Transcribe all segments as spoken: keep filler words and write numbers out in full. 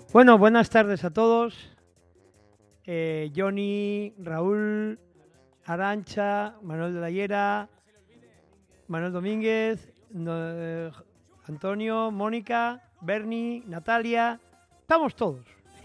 Bueno, buenas tardes a todos. Eh, Johnny, Raúl, Arantxa, Manuel de la Hiera, Manuel Domínguez, no, eh, Antonio, Mónica, Bernie, Natalia. Estamos todos.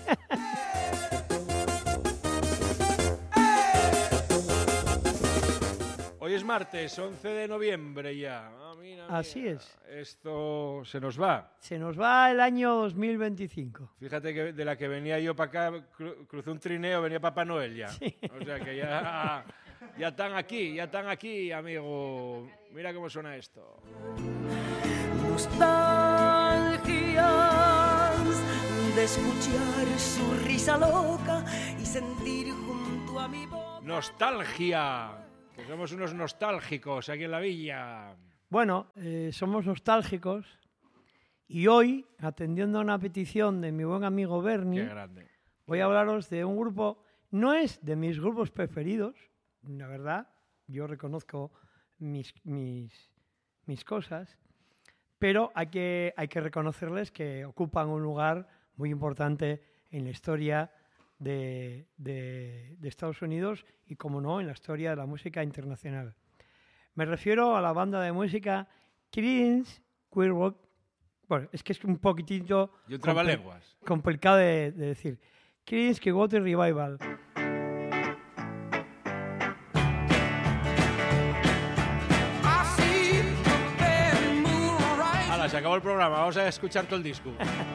Hoy es martes, once de noviembre ya. Ah, mira, mira. Así es. Esto se nos va. Se nos va el año dos mil veinticinco. Fíjate que de la que venía yo para acá, cru crucé un trineo, venía Papá Noel ya. Sí. O sea que ya, ya están aquí, ya están aquí, amigo. Mira cómo suena esto. Nostalgias de escuchar su risa loca y sentir junto a mi boca. Nostalgia. Que somos unos nostálgicos aquí en la villa. Bueno, eh, somos nostálgicos y hoy, atendiendo a una petición de mi buen amigo Bernie, Qué grande. voy a hablaros de un grupo, no es de mis grupos preferidos, la verdad, yo reconozco mis, mis, mis cosas, pero hay que, hay que reconocerles que ocupan un lugar muy importante en la historia de, de, de Estados Unidos y, como no, en la historia de la música internacional. Me refiero a la banda de música Creedence Clearwater. Bueno, es que es un poquitito Y un trabalenguas. complicado de, de decir. Creedence Clearwater Revival. Hala, se acabó el programa, vamos a escuchar todo el disco.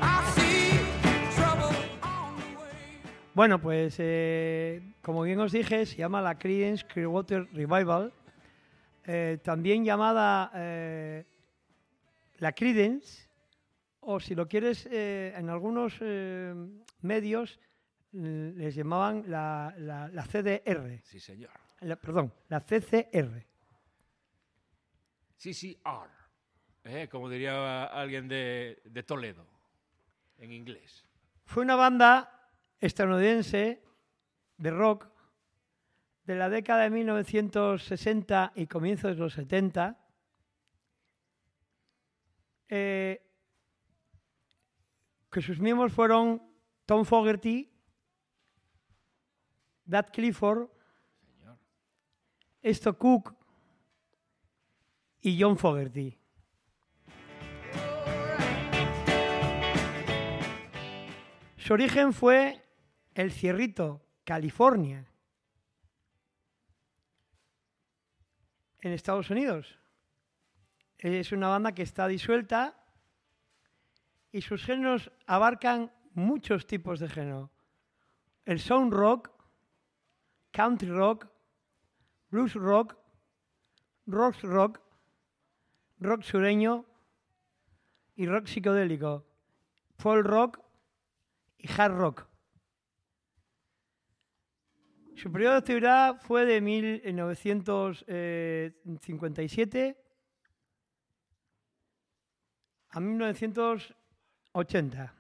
Bueno, pues eh, como bien os dije, se llama la Creedence Clearwater Revival, eh, también llamada eh, la Creedence, o si lo quieres, eh, en algunos eh, medios eh, les llamaban la, la, la C D R. Sí, señor. La, perdón, la C C R. C C R. Eh, como diría alguien de, de Toledo, en inglés. Fue una banda estadounidense de rock de la década de mil novecientos sesenta y comienzos de los setenta, eh, que sus miembros fueron Tom Fogerty, Dad Clifford, Señor. Esto Cook y John Fogerty. Su origen fue El Cierrito, California, en Estados Unidos. Es una banda que está disuelta y sus géneros abarcan muchos tipos de género. El sound rock, country rock, blues rock, rock rock, rock sureño y rock psicodélico, folk rock y hard rock. Su periodo de actividad fue de mil novecientos cincuenta y siete a mil novecientos ochenta.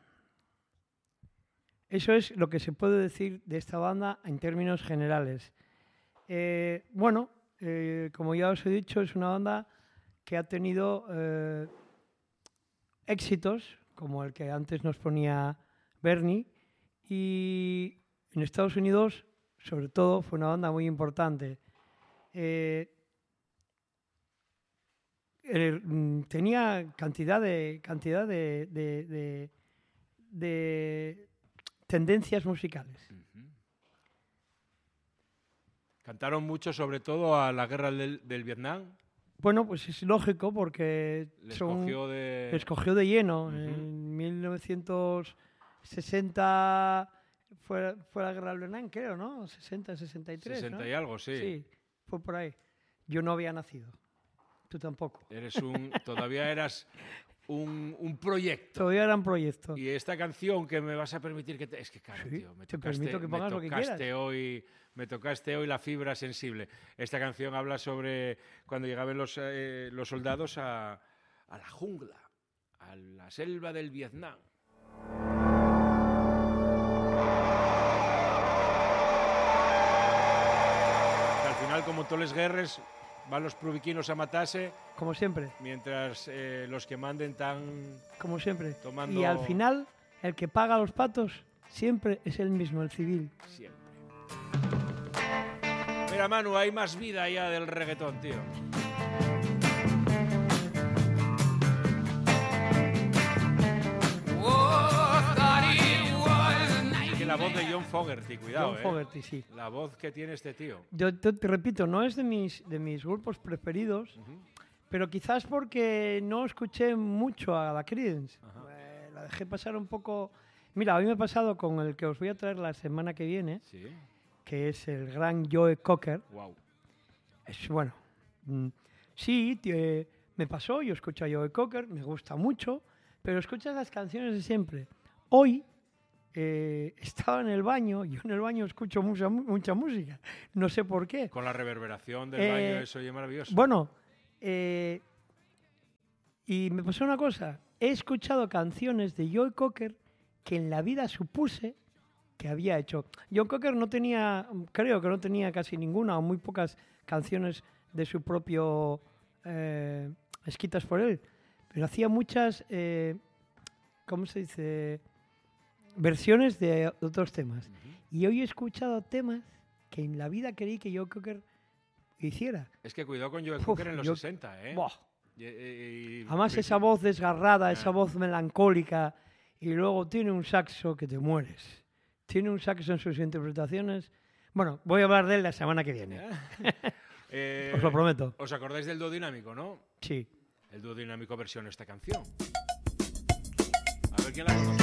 Eso es lo que se puede decir de esta banda en términos generales. Eh, bueno, eh, como ya os he dicho, es una banda que ha tenido eh, éxitos, como el que antes nos ponía Bernie, y en Estados Unidos, sobre todo, fue una banda muy importante. Eh, eh, tenía cantidad de cantidad de, de, de, de tendencias musicales. Uh-huh. Cantaron mucho, sobre todo, a la guerra del, del Vietnam. Bueno, pues es lógico porque Les son, cogió de... les cogió de lleno. Uh-huh. En mil novecientos sesenta fue, fue la guerra del Vietnam, creo, ¿no? sesenta, sesenta y tres, sesenta ¿no? y algo, sí. Sí, fue por ahí. Yo no había nacido. Tú tampoco. Eres un... Todavía eras un, un proyecto. Todavía era un proyecto. Y esta canción que me vas a permitir que... Te... Es que, claro, Sí, tío, me te tocaste, permito que me pongas lo que tocaste quieras. hoy... Me tocaste hoy la fibra sensible. Esta canción habla sobre cuando llegaban los, eh, los soldados a, a la jungla, a la selva del Vietnam. Al final, como todas las guerras, van los pruviquinos a matarse, Como siempre, mientras eh, los que manden tan como siempre. tomando... Y al final el que paga los patos siempre es el mismo, el civil. Siempre. Mira, Manu, hay más vida allá del reggaetón, tío. Que la voz de John Fogerty, cuidado, John eh. Fogerty, sí. La voz que tiene este tío. Yo te, te repito, no es de mis, de mis grupos preferidos, Uh-huh. pero quizás porque no escuché mucho a la Creedence. Ajá. Eh, la dejé pasar un poco... Mira, a mí me ha pasado con el que os voy a traer la semana que viene, Sí. que es el gran Joe Cocker. Wow. Es bueno. mm, sí, tie- me pasó, yo escucho a Joe Cocker, me gusta mucho, pero escuchas las canciones de siempre. Hoy eh, estaba en el baño, yo en el baño escucho mucha, mu- mucha música, no sé por qué. Con la reverberación del Eh, baño, eso oye maravilloso. Bueno, eh, y me pasó una cosa, he escuchado canciones de Joe Cocker que en la vida supuse que había hecho. Joe Cocker no tenía, creo que no tenía casi ninguna o muy pocas canciones de su propio eh, escritas por él, pero hacía muchas, eh, ¿cómo se dice? Versiones de otros temas. Ujú. Y hoy he escuchado temas que en la vida creí que Joe Cocker hiciera. Es que cuidado con Joe Uf, Cocker en los yo- sesenta, ¿eh? Buah. Y- y- y- Además, y- esa voz desgarrada, esa Ah. voz melancólica, y luego tiene un saxo que te mueres. Tiene un saxo en sus interpretaciones. Bueno, voy a hablar de él la semana que viene, Eh, os lo prometo. ¿Os acordáis del dúo dinámico, no? Sí. El dúo dinámico versión esta canción. A ver quién la conoce.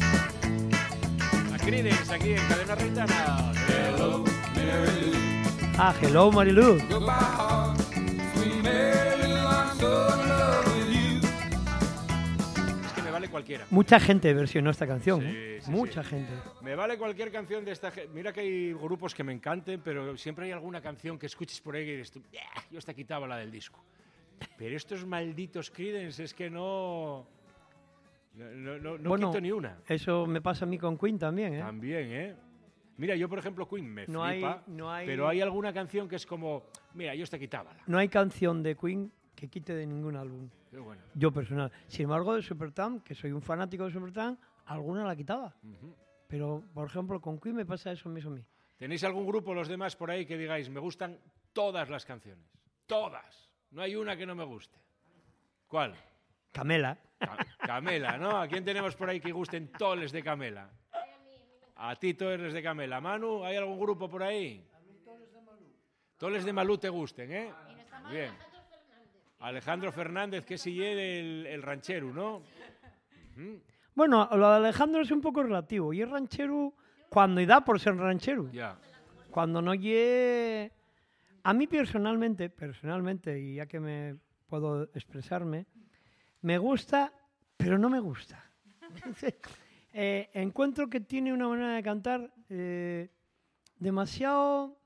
La Creedence aquí en Cadena Reitana. Hello, Mary Lou. Ah, Hello, Marilu. Goodbye, heart, sweet Mary Lou, I'm so in love with you. Es que me vale cualquiera. Mucha gente versionó esta canción. Sí, ¿eh? sí, Mucha sí. gente. Me vale cualquier canción de esta gente. Mira que hay grupos que me encanten, pero siempre hay alguna canción que escuches por ahí y dices tú, "Yeah, yo esta quitaba la del disco". Pero estos malditos Creedence es que no... No, no, no, no Bueno, quito ni una. Eso me pasa a mí con Queen también, ¿eh? También, ¿eh? Mira, yo por ejemplo Queen me No hay- flipa, no hay- pero hay alguna canción que es como, mira, yo esta quitábala. No hay canción de Queen que quite de ningún álbum. Qué bueno. Yo personal. Sin embargo, de Supertramp, que soy un fanático de Supertramp, alguna la quitaba. Ujú. Pero, por ejemplo, con Queen me pasa eso mismo a mí. ¿Tenéis algún grupo, los demás, por ahí que digáis, me gustan todas las canciones? Todas. No hay una que no me guste. ¿Cuál? Camela. Ca- Camela, ¿no? ¿A quién tenemos por ahí que gusten toles de Camela? A ti toles de Camela. Manu, ¿hay algún grupo por ahí? A mí toles de Malú. Toles de Malú te gusten, ¿eh? Bien. Alejandro Fernández, que es el, el ranchero, ¿no? Ujú. Bueno, lo de Alejandro es un poco relativo. Y es ranchero cuando y da por ser ranchero. Ya. Cuando no ye... A mí personalmente, personalmente, y ya que me puedo expresarme, me gusta, pero no me gusta. Eh, encuentro que tiene una manera de cantar eh, demasiado...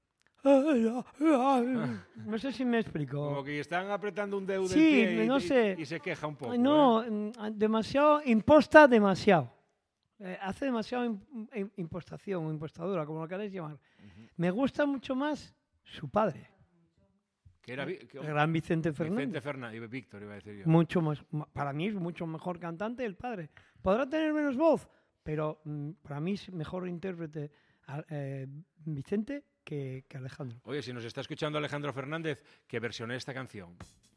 No sé si me explico. Como que están apretando un dedo del Sí, pie y, no y- sé. y se queja un poco. No, ¿eh? mm, demasiado, imposta demasiado. Eh, hace demasiado im- im- impostación o impostadura, como lo queráis llamar. Me gusta mucho más su padre, Que era Vi- que- el gran Vicente Vicente Fernández. Fernández, Víctor iba a decir yo. Mucho más, ma- para mí es mucho mejor cantante el padre. Podrá tener menos voz, pero mm, para mí es mejor intérprete a- eh, Vicente que, que Alejandro. Oye, si nos está escuchando Alejandro Fernández, que versione esta canción.